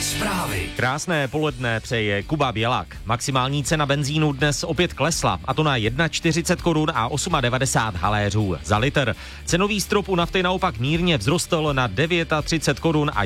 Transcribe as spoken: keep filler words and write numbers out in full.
Zprávy. Krásné poledne přeje Kuba Bělak. Maximální cena benzínu dnes opět klesla, a to na čtyřicet jedna korun a devadesát osm haléřů za litr. Cenový strop u nafty naopak mírně vzrostl na třicet devět korun a